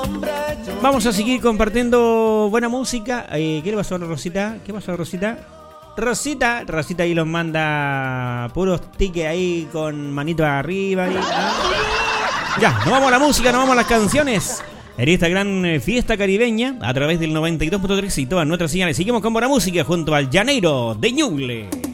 Vamos a seguir compartiendo buena música. ¿Qué le pasó a Rosita? ¿Qué pasó a Rosita? Rosita ahí los manda puros tickets ahí con manito arriba. Ya, nos vamos a la música, nos vamos a las canciones. En esta gran fiesta caribeña, a través del 92.3 y todas nuestras señales. Seguimos con buena música junto al Llaneiro de Ñuble.